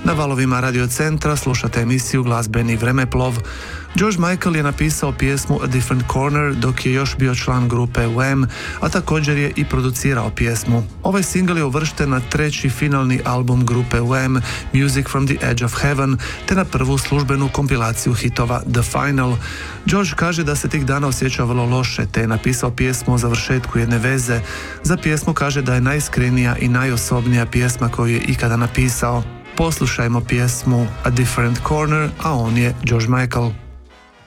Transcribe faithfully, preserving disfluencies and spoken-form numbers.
Na valovima Radio Centra slušate emisiju Glazbeni vremeplov. George Michael je napisao pjesmu A Different Corner dok je još bio član grupe Wham, a također je i producirao pjesmu. Ovaj singl je uvršten na treći finalni album grupe Wham, Music from the Edge of Heaven, te na prvu službenu kompilaciju hitova The Final. George kaže da se tih dana osjećao vrlo loše, te je napisao pjesmu o završetku jedne veze. Za pjesmu kaže da je najiskrenija i najosobnija pjesma koju je ikada napisao. Poslušajmo pjesmu A Different Corner, a on je George Michael.